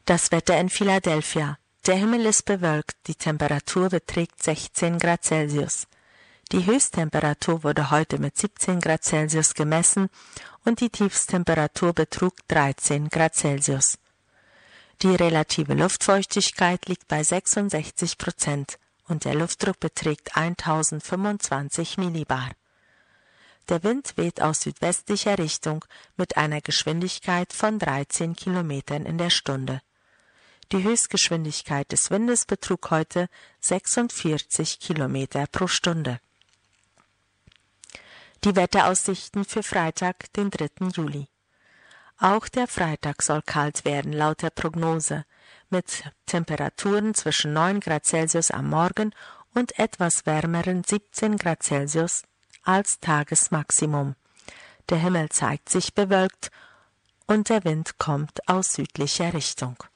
Das Wetter in Philadelphia. Der Himmel ist bewölkt, die Temperatur beträgt 16 Grad Celsius. Die Höchsttemperatur wurde heute mit 17 Grad Celsius gemessen und die Tiefsttemperatur betrug 13 Grad Celsius. Die relative Luftfeuchtigkeit liegt bei 66% und der Luftdruck beträgt 1025 Millibar. Der Wind weht aus südwestlicher Richtung mit einer Geschwindigkeit von 13 Kilometern in der Stunde. Die Höchstgeschwindigkeit des Windes betrug heute 46 Kilometer pro Stunde. Die Wetteraussichten für Freitag, den 3. Juli. Auch der Freitag soll kalt werden, laut der Prognose, mit Temperaturen zwischen 9 Grad Celsius am Morgen und etwas wärmeren 17 Grad Celsius als Tagesmaximum. Der Himmel zeigt sich bewölkt und der Wind kommt aus südlicher Richtung.